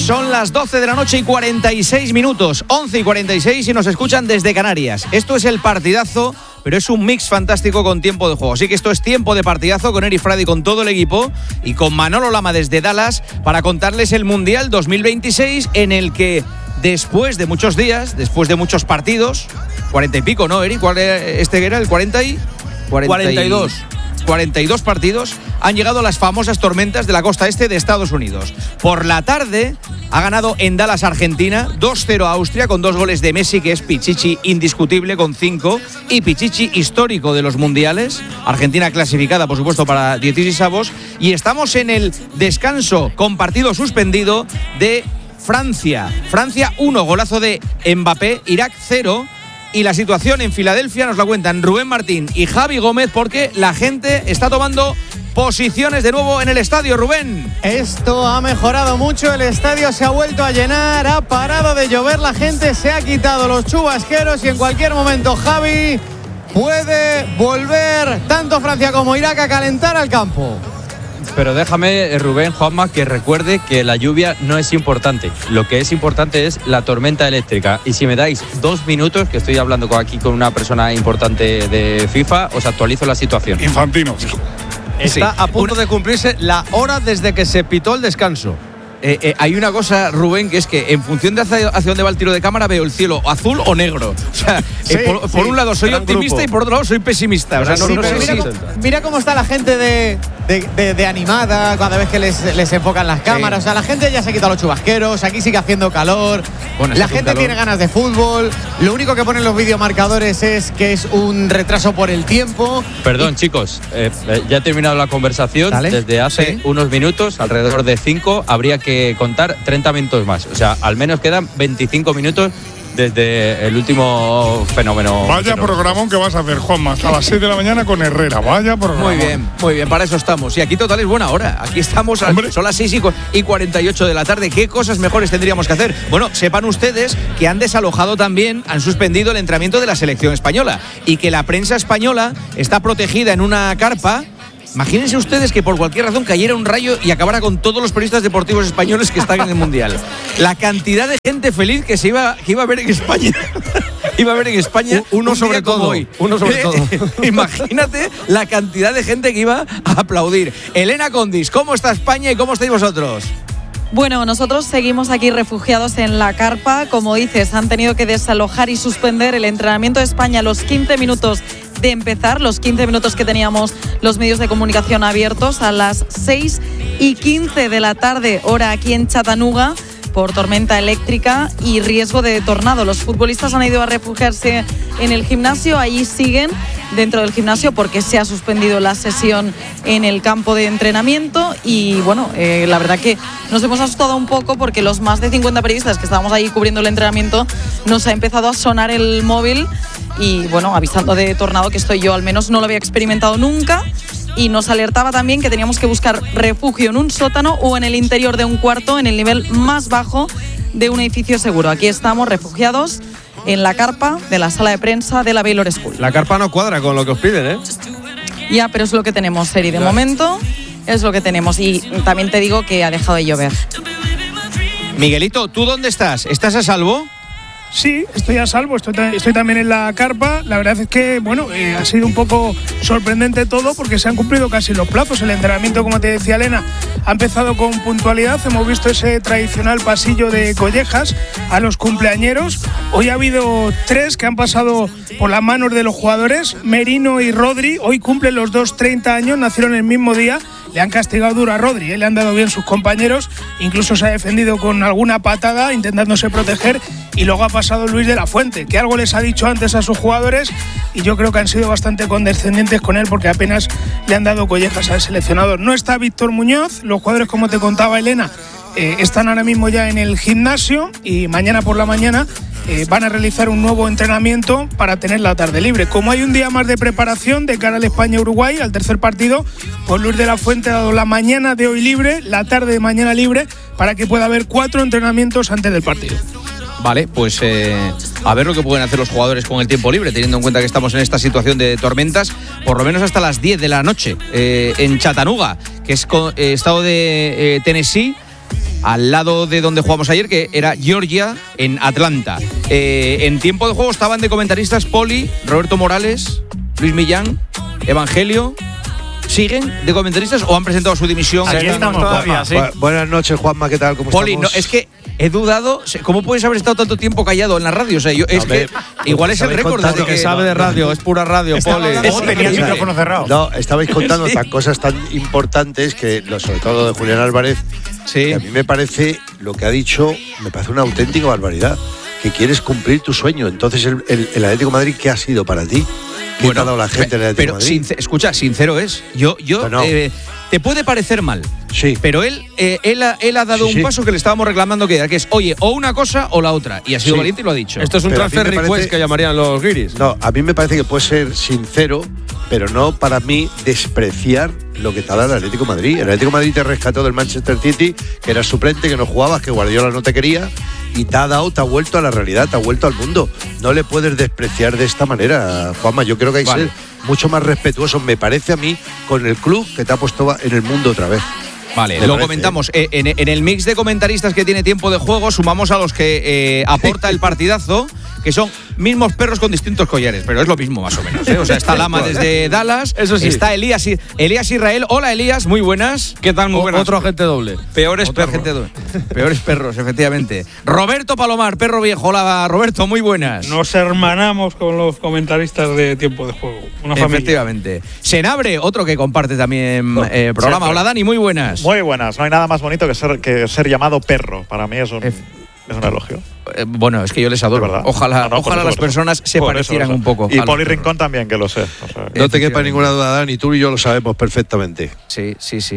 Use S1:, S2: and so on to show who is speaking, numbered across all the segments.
S1: Son las 12 de la noche y 46 minutos, 11 y 46 y nos escuchan desde Canarias. Esto es el partidazo, pero es un mix fantástico con tiempo de juego. Así que esto es tiempo de partidazo con Eri Frade y con todo el equipo y con Manolo Lama desde Dallas para contarles el Mundial 2026 en el que después de muchos días, después de muchos partidos, 40 y pico, ¿no, Eri? ¿Cuál era este que era? ¿El 40 y...?
S2: 42.
S1: 42 partidos han llegado las famosas tormentas de la costa este de Estados Unidos. Por la tarde ha ganado en Dallas, Argentina, 2-0 a Austria con 2 goles de Messi, que es Pichichi indiscutible con 5 y Pichichi histórico de los mundiales. Argentina clasificada, por supuesto, para 16avos. Y estamos en el descanso con partido suspendido de Francia. Francia 1, golazo de Mbappé, Irak 0. Y la situación en Filadelfia nos la cuentan Rubén Martín y Javi Gómez porque la gente está tomando posiciones de nuevo en el estadio. Rubén.
S3: Esto ha mejorado mucho, el estadio se ha vuelto a llenar, ha parado de llover, la gente se ha quitado los chubasqueros y en cualquier momento, Javi, puede volver tanto Francia como Irak a calentar al campo.
S2: Pero déjame, Rubén, Juanma, que recuerde que la lluvia no es importante. Lo que es importante es la tormenta eléctrica. Y si me dais 2 minutos, que estoy hablando aquí con una persona importante de FIFA, os actualizo la situación.
S4: Infantino.
S3: Está a punto de cumplirse la hora desde que se pitó el descanso.
S1: Hay una cosa, Rubén, que es que en función de hacia dónde va el tiro de cámara veo el cielo azul o negro. O sea,
S3: sí,
S1: por un lado soy optimista
S3: grupo.
S1: Y por otro lado soy pesimista. O sea, no sé
S3: mira cómo está la gente de animada cada vez que les enfocan las cámaras.
S1: Sí.
S3: O sea, la gente ya se ha quitado los chubasqueros, aquí sigue haciendo calor.
S1: Bueno,
S3: la gente tiene ganas de fútbol. Lo único que ponen los videomarcadores es que es un retraso por el tiempo.
S2: Perdón, chicos, ya he terminado la conversación.
S3: ¿Dale?
S2: Desde hace unos minutos, alrededor de 5, habría que contar 30 minutos más. O sea, al menos quedan 25 minutos desde el último fenómeno.
S4: Vaya programón que vas a hacer, Juanma, hasta las 6 de la mañana con Herrera. Vaya programón.
S1: Muy bien, para eso estamos. Y aquí total es buena hora. Aquí estamos, son las 6 y 48 de la tarde. ¿Qué cosas mejores tendríamos que hacer? Bueno, sepan ustedes que han desalojado también, han suspendido el entrenamiento de la selección española y que la prensa española está protegida en una carpa. Imagínense ustedes que por cualquier razón cayera un rayo y acabara con todos los periodistas deportivos españoles que están en el Mundial. La cantidad de gente feliz que iba a ver en España. Iba a ver en España
S3: uno sobre todo.
S1: Imagínate la cantidad de gente que iba a aplaudir. Elena Condis, ¿cómo está España y cómo estáis vosotros?
S5: Bueno, nosotros seguimos aquí refugiados en la carpa. Como dices, han tenido que desalojar y suspender el entrenamiento de España a los 15 minutos de empezar, los 15 minutos que teníamos los medios de comunicación abiertos a las 6:15 de la tarde, hora aquí en Chattanooga, por tormenta eléctrica y riesgo de tornado. Los futbolistas han ido a refugiarse en el gimnasio, allí siguen dentro del gimnasio porque se ha suspendido la sesión en el campo de entrenamiento y bueno, la verdad que nos hemos asustado un poco porque los más de 50 periodistas que estábamos ahí cubriendo el entrenamiento nos ha empezado a sonar el móvil y bueno, avisando de tornado, que estoy yo al menos no lo había experimentado nunca, y nos alertaba también que teníamos que buscar refugio en un sótano o en el interior de un cuarto en el nivel más bajo de un edificio seguro. Aquí estamos refugiados en la carpa de la sala de prensa de la Baylor School.
S3: La carpa no cuadra con lo que os piden, ¿eh?
S5: Ya, pero es lo que tenemos, Seri, de momento es lo que tenemos y también te digo que ha dejado de llover.
S1: Miguelito, ¿tú dónde estás? ¿Estás a salvo?
S6: Sí, estoy a salvo, estoy también en la carpa. La verdad es que, bueno, ha sido un poco sorprendente todo porque se han cumplido casi los plazos. El entrenamiento, como te decía Elena, ha empezado con puntualidad. Hemos visto ese tradicional pasillo de collejas a los cumpleañeros. Hoy ha habido 3 que han pasado por las manos de los jugadores, Merino y Rodri. Hoy cumplen los dos 30 años, nacieron el mismo día. Le han castigado duro a Rodri, le han dado bien sus compañeros, incluso se ha defendido con alguna patada intentándose proteger, y luego ha pasado Luis de la Fuente, que algo les ha dicho antes a sus jugadores y yo creo que han sido bastante condescendientes con él porque apenas le han dado collejas al seleccionador. No está Víctor Muñoz, los jugadores, como te contaba Elena, están ahora mismo ya en el gimnasio y mañana por la mañana van a realizar un nuevo entrenamiento para tener la tarde libre. Como hay un día más de preparación de cara al España-Uruguay, al tercer partido, pues Luis de la Fuente ha dado la mañana de hoy libre, la tarde de mañana libre, para que pueda haber 4 entrenamientos antes del partido.
S1: Vale, pues a ver lo que pueden hacer los jugadores con el tiempo libre, teniendo en cuenta que estamos en esta situación de tormentas, por lo menos hasta las 10 de la noche, en Chattanooga, que es estado de Tennessee. al lado de donde jugamos ayer, que era Georgia, en Atlanta. En tiempo de juego estaban de comentaristas Poli, Roberto Morales, Luis Millán, Evangelio. ¿Siguen de comentaristas o han presentado su dimisión?
S7: Aquí estamos todavía, sí.
S8: Buenas noches, Juanma, ¿qué tal? ¿Cómo
S1: Poli,
S8: estamos?
S1: no, es que he dudado. ¿Cómo puedes haber estado tanto tiempo callado en la radio? O sea, igual es el récord.
S3: Desde que sabe de radio, es pura radio, Poli.
S7: Tenía el micrófono cerrado.
S8: No, estabais contando tan cosas tan importantes que, sobre todo lo de Julián Álvarez, que a mí me parece, lo que ha dicho, me parece una auténtica barbaridad. Que quieres cumplir tu sueño. Entonces, el Atlético de Madrid, ¿qué ha sido para ti? ¿Qué te ha dado la gente del Atlético de Madrid?
S1: Escucha, sincero es.
S8: No.
S1: Te puede parecer mal.
S8: Sí.
S1: Pero él ha dado un paso que le estábamos reclamando que es, oye, o una cosa o la otra. Y ha sido valiente y lo ha dicho.
S3: Esto es un
S8: Pero a mí
S3: transfer
S8: me
S3: request
S8: parece-
S3: que llamarían los guiris.
S8: No, a mí me parece que puede ser sincero, pero no para mí despreciar lo que te ha dado el Atlético de Madrid. El Atlético de Madrid te rescató del Manchester City, que era suplente, que no jugabas, que Guardiola no te quería, y te ha vuelto a la realidad, te ha vuelto al mundo. No le puedes despreciar de esta manera, Juanma. Yo creo que hay que ser mucho más respetuoso, me parece a mí, con el club que te ha puesto en el mundo otra vez.
S1: Vale,
S8: Me
S1: lo
S8: parece,
S1: comentamos. En el mix de comentaristas que tiene tiempo de juego, sumamos a los que aporta el partidazo, que son mismos perros con distintos collares, pero es lo mismo más o menos. O sea, está Lama desde Dallas,
S3: Eso sí.
S1: está Elías Israel. Hola, Elías, muy buenas.
S3: ¿Qué tal? Muy buenas. Otro agente doble.
S1: Peores perros, efectivamente. Roberto Palomar, perro viejo. Hola, Roberto, muy buenas.
S4: Nos hermanamos con los comentaristas de tiempo de juego. Una familia.
S1: Efectivamente. Senabre, otro que comparte también programa.
S7: siempre.
S1: Hola, Dani, muy buenas.
S7: Muy buenas. No hay nada más bonito que ser llamado perro. Para mí es un elogio.
S1: Bueno, es que yo les adoro.
S7: Es verdad.
S1: Ojalá
S7: por eso,
S1: las
S7: por
S1: personas se
S7: Por
S1: parecieran
S7: eso.
S1: un poco.
S7: Y
S1: a los
S7: Poli
S1: perros.
S7: Rincón también, que lo sé. O sea,
S8: No te quepa ninguna duda, Dani, tú y yo lo sabemos perfectamente.
S1: Sí.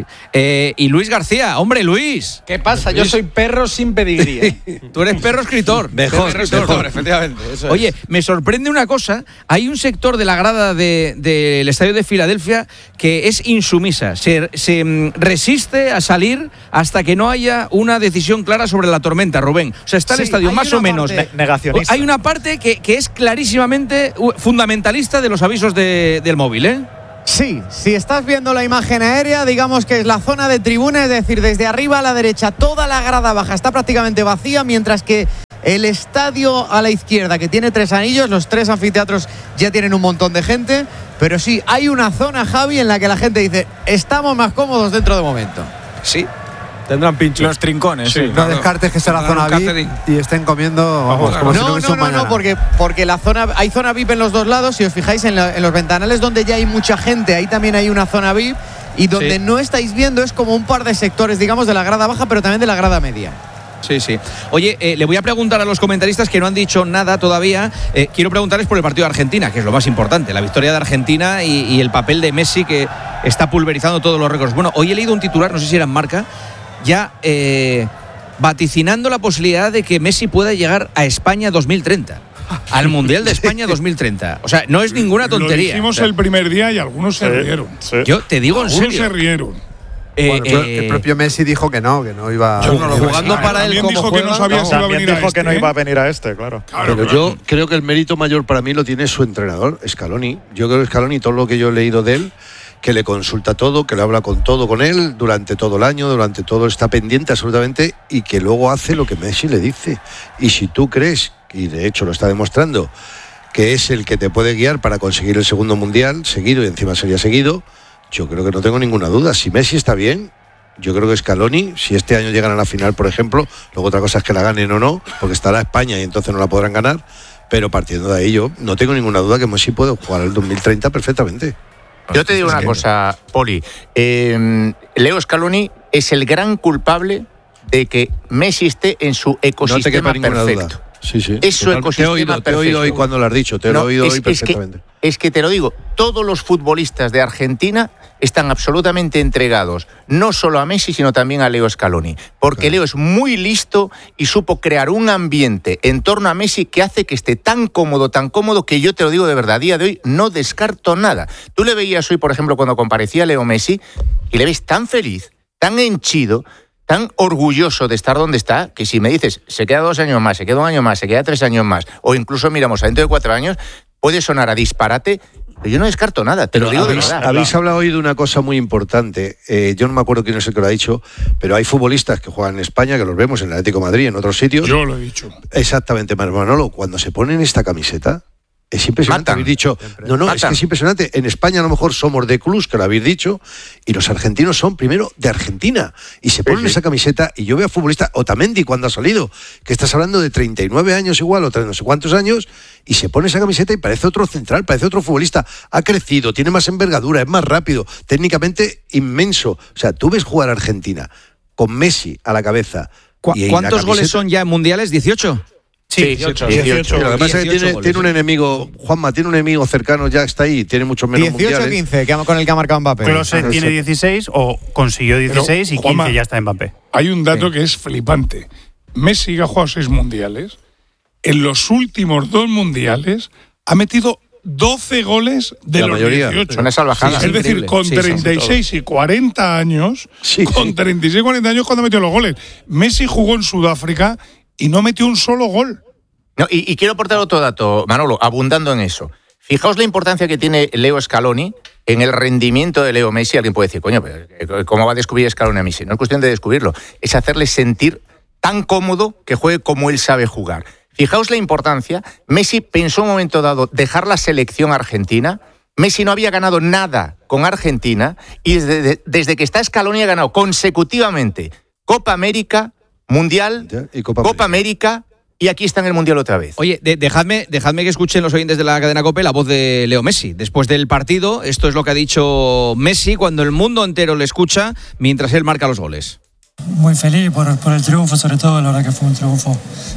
S1: Y Luis García, hombre, Luis.
S9: ¿Qué pasa? Yo soy perro sin pedigrí.
S1: Tú eres perro escritor.
S8: Mejor,
S1: efectivamente. Oye, me sorprende una cosa. Hay un sector de la grada del estadio de Filadelfia que es insumisa. Se resiste a salir hasta que no haya una decisión clara sobre la tormenta, Rubén. O sea, está el estadio
S3: hay
S1: más
S3: una
S1: o menos.
S3: parte
S7: negacionista.
S1: Hay una parte que es clarísimamente fundamentalista de los avisos del móvil, ¿eh?
S3: Sí, si estás viendo la imagen aérea, digamos que es la zona de tribuna, es decir, desde arriba a la derecha, toda la grada baja está prácticamente vacía, mientras que el estadio a la izquierda, que tiene 3 anillos, los 3 anfiteatros ya tienen un montón de gente, pero sí, hay una zona, Javi, en la que la gente dice, estamos más cómodos dentro de momento.
S1: Sí.
S3: Tendrán pinchos.
S9: Los trincones, sí.
S10: No descartes que sea la zona VIP y estén comiendo como si no hubiese un mañana.
S3: porque hay zona VIP en los dos lados. Si os fijáis en los ventanales donde ya hay mucha gente, ahí también hay una zona VIP. Y donde no estáis viendo es como un par de sectores, digamos, de la grada baja, pero también de la grada media.
S1: Sí. Oye, le voy a preguntar a los comentaristas que no han dicho nada todavía. Quiero preguntarles por el partido de Argentina, que es lo más importante, la victoria de Argentina y el papel de Messi, que está pulverizando todos los récords. Bueno, hoy he leído un titular, no sé si era en Marca, ya vaticinando la posibilidad de que Messi pueda llegar a España 2030. Al Mundial de España 2030. O sea, no es ninguna tontería.
S4: Lo dijimos el primer día y algunos se rieron.
S1: Yo te digo en
S4: Algunos
S1: serio.
S4: se rieron.
S10: El propio Messi dijo que no iba.
S3: Jugando para él
S4: También
S3: como
S4: dijo que no
S3: juega,
S4: sabía si iba a
S7: También
S4: venir a
S7: dijo que no
S4: este,
S7: iba a venir a este, claro.
S8: Pero yo creo que el mérito mayor para mí lo tiene su entrenador, Scaloni. Yo creo que Scaloni, todo lo que yo he leído de él, que le consulta todo, que le habla con él durante todo el año, durante todo, está pendiente absolutamente y que luego hace lo que Messi le dice. Y si tú crees, y de hecho lo está demostrando, que es el que te puede guiar para conseguir el segundo mundial seguido, y encima sería seguido, yo creo que no tengo ninguna duda. Si Messi está bien, yo creo que Scaloni, si este año llegan a la final, por ejemplo, luego otra cosa es que la ganen o no, porque estará España y entonces no la podrán ganar, pero partiendo de ahí yo no tengo ninguna duda que Messi puede jugar el 2030 perfectamente.
S9: Yo te digo una cosa, Poli. Leo Scaloni es el gran culpable de que Messi esté en su ecosistema
S8: No te quepa ninguna
S9: perfecto.
S8: duda. Sí.
S9: Es su ecosistema
S8: Te he oído hoy cuando lo has dicho, te lo he oído hoy perfectamente.
S9: Es que te lo digo, todos los futbolistas de Argentina están absolutamente entregados, no solo a Messi, sino también a Leo Scaloni. Porque Leo es muy listo y supo crear un ambiente en torno a Messi que hace que esté tan cómodo, que yo te lo digo de verdad, a día de hoy no descarto nada. Tú le veías hoy, por ejemplo, cuando comparecía Leo Messi, y le ves tan feliz, tan henchido, tan orgulloso de estar donde está, que si me dices, se queda 2 años más, se queda 1 año más, se queda 3 años más, o incluso miramos a dentro de 4 años, puede sonar a disparate, Yo no descarto nada, te lo digo de verdad.
S8: Habéis hablado hoy de una cosa muy importante. Yo no me acuerdo quién es el que lo ha dicho, pero hay futbolistas que juegan en España, que los vemos en el Atlético de Madrid, en otros sitios.
S4: Yo lo he dicho.
S8: Exactamente, Manolo, cuando se ponen esta camiseta, es impresionante. Habéis dicho, es que es impresionante. En España a lo mejor somos de clubs, que lo habéis dicho, y los argentinos son primero de Argentina. Y se ponen esa camiseta, y yo veo a futbolistas, Otamendi cuando ha salido, que estás hablando de 39 años igual, o no sé cuántos años, y se pone esa camiseta y parece otro central, parece otro futbolista. Ha crecido, tiene más envergadura, es más rápido, técnicamente inmenso. O sea, tú ves jugar a Argentina con Messi a la cabeza.
S1: ¿Cuántos goles son ya en mundiales? ¿18?
S5: Sí,
S8: 18. Lo que pasa es que tiene un enemigo, Juanma, tiene un enemigo cercano, ya está ahí, tiene muchos menos
S3: 18-15, con el que ha marcado Mbappé.
S11: Klose tiene 16 o consiguió 16 y 15
S4: Juanma,
S11: ya está Mbappé.
S4: Hay un dato que es flipante. Messi ha jugado 6 mundiales. En los últimos 2 mundiales ha metido 12 goles de los
S8: mayoría.
S4: 18.
S9: Son esas bajadas.
S4: Es decir, con 36 y 40 años, con 36 y 40 años cuando metió los goles. Messi jugó en Sudáfrica y no metió un solo gol.
S9: No, y quiero aportar otro dato, Manolo, abundando en eso. Fijaos la importancia que tiene Leo Scaloni en el rendimiento de Leo Messi. Alguien puede decir, coño, pero ¿cómo va a descubrir Scaloni a Messi? No es cuestión de descubrirlo, es hacerle sentir tan cómodo que juegue como él sabe jugar. Fijaos la importancia. Messi pensó en un momento dado dejar la selección argentina. Messi no había ganado nada con Argentina y desde que está Scaloni ha ganado consecutivamente Copa América, Mundial,
S8: y
S9: Copa América, y aquí está en el Mundial otra vez.
S1: Oye, dejadme que escuchen los oyentes de la cadena COPE la voz de Leo Messi. Después del partido, esto es lo que ha dicho Messi cuando el mundo entero le escucha mientras él marca los goles.
S12: Muy feliz por el triunfo, sobre todo, la verdad que fue un triunfo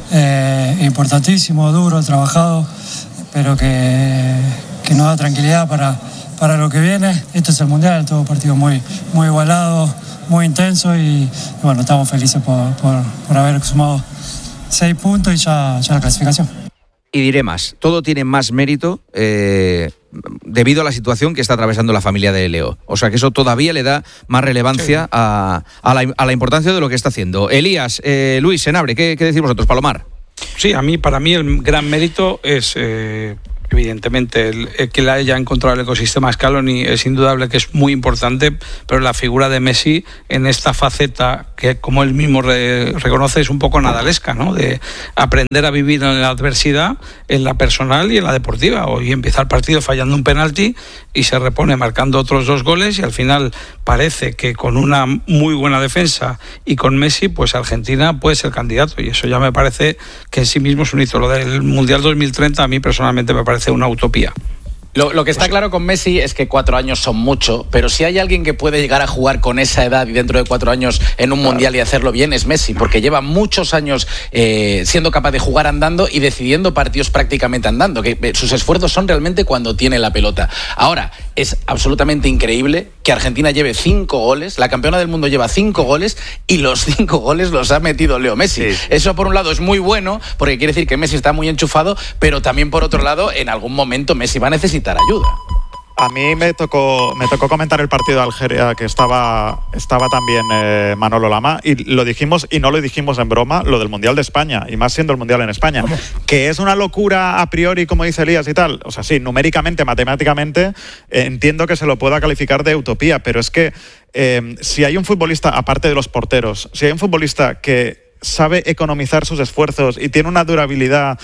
S12: importantísimo, duro, trabajado, pero que nos da tranquilidad para lo que viene. Esto es el Mundial, todo partido muy igualado, muy intenso y bueno, estamos felices por haber sumado 6 puntos y ya la clasificación.
S1: Y diré más, todo tiene más mérito debido a la situación que está atravesando la familia de Leo. O sea que eso todavía le da más relevancia a la importancia de lo que está haciendo. Elías, Luis, Senabre, ¿qué decís vosotros, Palomar?
S13: Sí, para mí el gran mérito es evidentemente el que le haya encontrado el ecosistema Scaloni es indudable que es muy importante, pero la figura de Messi en esta faceta que, como él mismo reconoce, es un poco nadalesca, ¿no? De aprender a vivir en la adversidad, en la personal y en la deportiva. Hoy empieza el partido fallando un penalti y se repone marcando otros 2 goles y al final parece que con una muy buena defensa y con Messi, pues Argentina puede ser candidato y eso ya me parece que en sí mismo es un hito. Lo del Mundial 2030 a mí personalmente me parece una utopía.
S14: Lo que está claro con Messi es que 4 años son mucho, pero si hay alguien que puede llegar a jugar con esa edad y dentro de 4 años en un mundial y hacerlo bien es Messi, porque lleva muchos años siendo capaz de jugar andando y decidiendo partidos prácticamente andando, que sus esfuerzos son realmente cuando tiene la pelota. Ahora, es absolutamente increíble que Argentina lleve 5 goles, la campeona del mundo lleva 5 goles y los 5 goles los ha metido Leo Messi. Sí. Eso por un lado es muy bueno, porque quiere decir que Messi está muy enchufado, pero también por otro lado, en algún momento Messi va a necesitar ayuda.
S7: A mí me tocó comentar el partido de Algeria, que estaba también Manolo Lama, y lo dijimos, y no lo dijimos en broma, lo del Mundial de España, y más siendo el Mundial en España. ¿Cómo? Que es una locura a priori, como dice Elías y tal. O sea, sí, numéricamente, matemáticamente, entiendo que se lo pueda calificar de utopía, pero es que si hay un futbolista, aparte de los porteros, si hay un futbolista que sabe economizar sus esfuerzos y tiene una durabilidad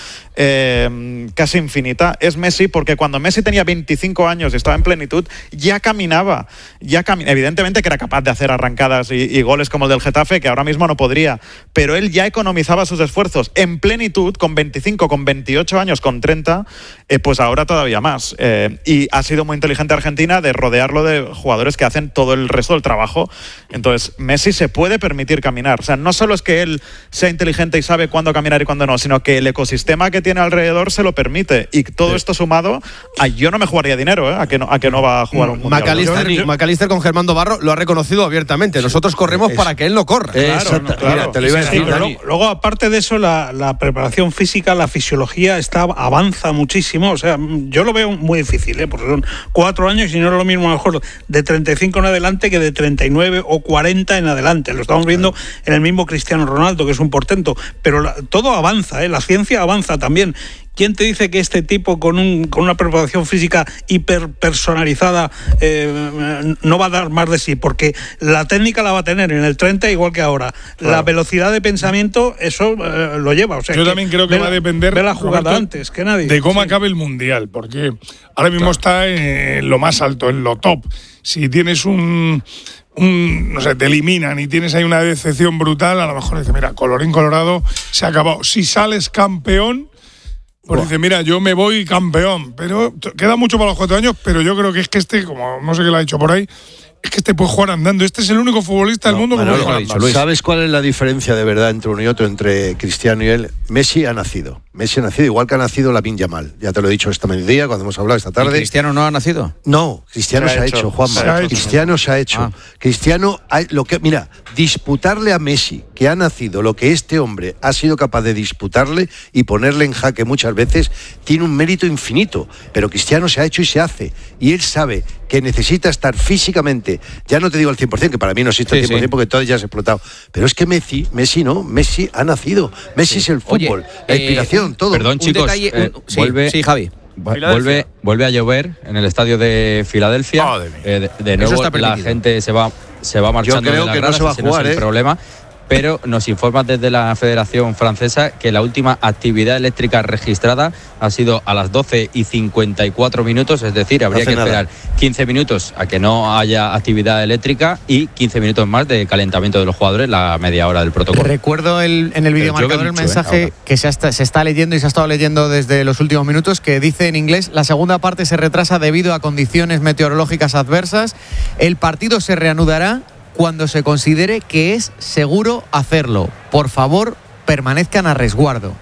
S7: casi infinita, es Messi, porque cuando Messi tenía 25 años y estaba en plenitud, ya caminaba. Evidentemente que era capaz de hacer arrancadas y goles como el del Getafe, que ahora mismo no podría, pero él ya economizaba sus esfuerzos en plenitud, con 25, con 28 años, con 30, pues ahora todavía más. Y ha sido muy inteligente Argentina de rodearlo de jugadores que hacen todo el resto del trabajo. Entonces, Messi se puede permitir caminar. O sea, no solo es que él sea inteligente y sabe cuándo caminar y cuándo no, sino que el ecosistema que tiene alrededor se lo permite. Y todo esto sumado, yo no me jugaría dinero a que no va a jugar un mundial.
S15: McAllister con Germán Barro lo ha reconocido abiertamente. Nosotros corremos para que él no corra.
S6: Claro.
S15: Mira, te lo iba a decir.
S6: Luego, aparte de eso, la preparación física, la fisiología avanza muchísimo. O sea, yo lo veo muy difícil, porque son 4 años y no es lo mismo a lo mejor de 35 en adelante que de 39 o 40 en adelante. Lo estamos viendo en el mismo Cristiano Ronaldo, que es un portento, pero todo avanza, la ciencia avanza también.
S13: ¿quién te dice que este tipo con una preparación física hiperpersonalizada no va a dar más de sí? Porque la técnica la va a tener en el 30 igual que ahora. Claro. La velocidad de pensamiento, eso lo lleva. O sea,
S4: yo también creo que va a depender
S13: de la jugada antes que nadie.
S4: De cómo acabe el Mundial, porque ahora mismo está en lo más alto, en lo top. Si tienes no sé, te eliminan y tienes ahí una decepción brutal, a lo mejor dices, mira, colorín colorado, se ha acabado. Si sales campeón, pues dices, mira, yo me voy campeón, pero queda mucho para los 4 años, pero yo creo que es que como no sé qué lo ha dicho por ahí, es que puede jugar andando. Este es el único futbolista del mundo que puede jugar andando.
S8: ¿Sabes cuál es la diferencia de verdad entre uno y otro, entre Cristiano y él? Messi ha nacido igual que ha nacido Lamine Yamal. Ya te lo he dicho esta mediodía cuando hemos hablado esta tarde.
S1: ¿Y Cristiano no ha nacido?
S8: No, Cristiano se ha hecho, Juanma. Cristiano se ha hecho. Cristiano, mira, disputarle a Messi, que ha nacido lo que este hombre ha sido capaz de disputarle y ponerle en jaque muchas veces, tiene un mérito infinito. Pero Cristiano se ha hecho y se hace. Y él sabe que necesita estar físicamente, ya no te digo al 100%, que para mí no existe el 100% porque todo ya se ha explotado, pero es que Messi no, Messi ha nacido, Messi es el fútbol, la inspiración, todo.
S2: Perdón, chicos,
S1: Javi.
S2: Vuelve a llover en el estadio de Filadelfia. De nuevo la gente se va marchando.
S8: Yo creo
S2: de la
S8: que
S2: grada,
S8: no se va a jugar,
S2: no es el problema. Pero nos informan desde la Federación Francesa que la última actividad eléctrica registrada ha sido a las 12:54, es decir, habría que esperar 15 minutos a que no haya actividad eléctrica y 15 minutos más de calentamiento de los jugadores, la media hora del protocolo.
S16: Recuerdo en el videomarcador el mensaje que se está leyendo y se ha estado leyendo desde los últimos minutos, que dice en inglés: la segunda parte se retrasa debido a condiciones meteorológicas adversas. El partido se reanudará cuando se considere que es seguro hacerlo. Por favor, permanezcan a resguardo.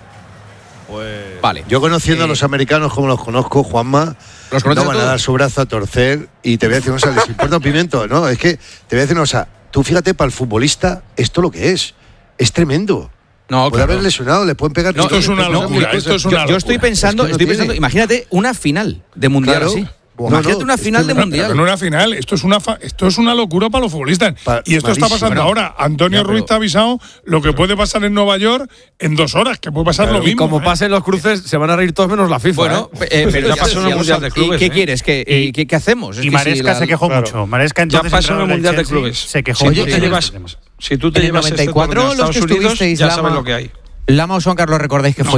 S8: Vale. Yo conociendo a los americanos como los conozco, Juanma, no van a dar su brazo a torcer. Y te voy a decir una cosa, les importa un pimiento, ¿no? Es que te voy a decir una cosa, tú fíjate, para el futbolista, esto lo que es tremendo.
S1: No,
S8: puede haber lesionado, le pueden pegar.
S4: Esto es una locura.
S1: Yo estoy pensando, imagínate una final de mundial así. Imagínate una final de mundial.
S4: No una final, esto es una locura para los futbolistas. Y esto está pasando ahora. Antonio Ruiz te ha avisado lo que puede pasar en Nueva York en 2 horas, que puede pasar lo mismo.
S15: Y como pasen los cruces, se van a reír todos menos la FIFA.
S1: Bueno, pero ya pasó en el Mundial de Clubes. ¿Qué quieres? ¿Qué hacemos?
S11: Y Maresca se quejó mucho. Maresca entonces
S13: ya pasó en el Mundial de Clubes.
S11: Se quejó.
S13: Si tú te llevas
S16: 94, los que estuvisteis,
S13: ya sabes lo que hay.
S16: Lama o Juan Carlos, recordáis que fue